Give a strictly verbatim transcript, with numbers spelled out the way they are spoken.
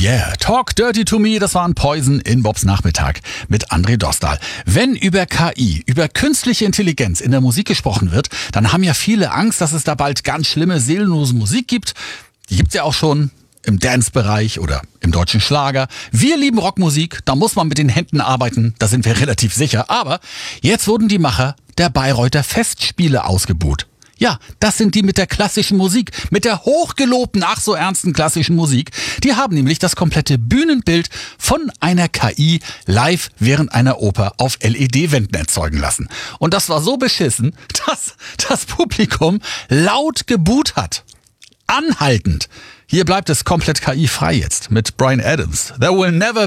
yeah, Talk Dirty to Me, das war ein Poison in Bobs Nachmittag mit André Dostal. Wenn über K I, über künstliche Intelligenz in der Musik gesprochen wird, dann haben ja viele Angst, dass es da bald ganz schlimme, seelenlose Musik gibt. Die gibt's ja auch schon im Dance-Bereich oder im deutschen Schlager. Wir lieben Rockmusik, da muss man mit den Händen arbeiten, da sind wir relativ sicher. Aber jetzt wurden die Macher der Bayreuther Festspiele ausgebuht. Ja, das sind die mit der klassischen Musik, mit der hochgelobten, ach so ernsten klassischen Musik. Die haben nämlich das komplette Bühnenbild von einer K I live während einer Oper auf L E D-Wänden erzeugen lassen. Und das war so beschissen, dass das Publikum laut geboot hat. Anhaltend. Hier bleibt es komplett K I-frei jetzt mit Bryan Adams. There will never